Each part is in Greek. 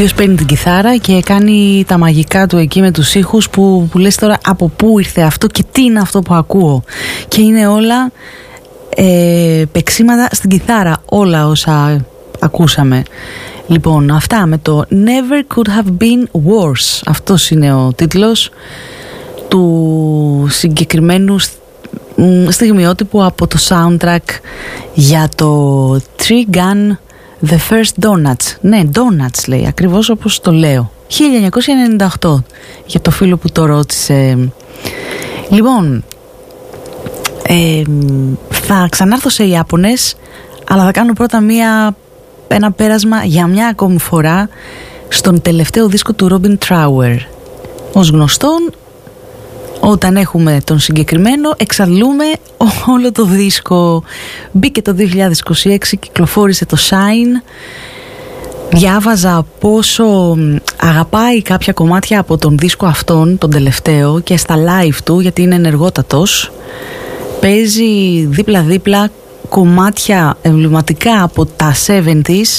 οποίος παίρνει την κιθάρα και κάνει τα μαγικά του εκεί με τους ήχους που λες τώρα από πού ήρθε αυτό και τι είναι αυτό που ακούω. Και είναι όλα παίξιματα στην κιθάρα, όλα όσα ακούσαμε. Λοιπόν, αυτά με το Never Could Have Been Worse. Αυτός είναι ο τίτλος του συγκεκριμένου στιγμιότυπου από το soundtrack για το Tree Gun The First Donuts. Ναι, Donuts λέει, ακριβώς όπως το λέω. 1998, για το φίλο που το ρώτησε. Λοιπόν, θα ξανάρθω σε Ιάπωνες, αλλά θα κάνω πρώτα ένα πέρασμα για μια ακόμη φορά στον τελευταίο δίσκο του Robin Trower. Ως γνωστόν, όταν έχουμε τον συγκεκριμένο, εξαντλούμε όλο το δίσκο. Μπήκε το 2026, κυκλοφόρησε το Shine. Διάβαζα πόσο αγαπάει κάποια κομμάτια από τον δίσκο αυτόν, τον τελευταίο, και στα live του, γιατί είναι ενεργότατος. Παίζει δίπλα-δίπλα κομμάτια εμβληματικά από τα 70s,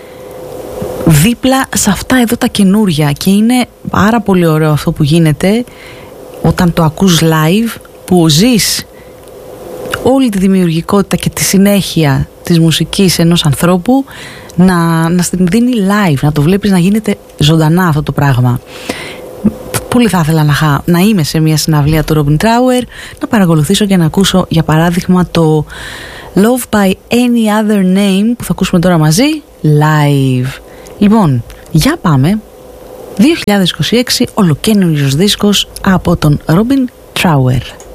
δίπλα σε αυτά εδώ τα καινούρια, και είναι πάρα πολύ ωραίο αυτό που γίνεται όταν το ακούς live, που ζεις όλη τη δημιουργικότητα και τη συνέχεια της μουσικής ενός ανθρώπου να στην δίνει live, να το βλέπεις να γίνεται ζωντανά αυτό το πράγμα. Πολύ θα ήθελα να είμαι σε μια συναυλία του Robin Trower, να παρακολουθήσω και να ακούσω για παράδειγμα το Love by Any Other Name που θα ακούσουμε τώρα μαζί live. Λοιπόν, για πάμε. 2026, ολοκαίνουργιος δίσκος από τον Robin Trower.